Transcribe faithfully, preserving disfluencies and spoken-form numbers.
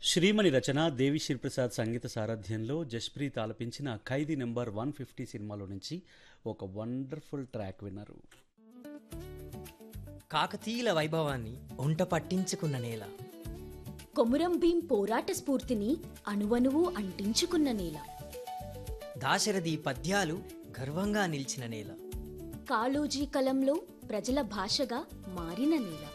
శ్రీమణి రచన దేవిశ్రీ ప్రసాద్ సంగీత సారథ్యంలో జస్ప్రీత్ ఆలపించిన ఖైదీ number one fifty సినిమాలో నుంచి ఒక వండర్ఫుల్ ట్రాక్ విన్నారు. కాకతీయుల వైభవాన్ని ఒంట పట్టించుకున్న నేల, కొమురం భీం పోరాట స్ఫూర్తిని అణువణువు అంటించుకున్న నేల, దాశరథి పద్యాలు గర్వంగా నిలిచిన నేల, కాళోజీ కలంలో ప్రజల భాషగా మారిన నేల.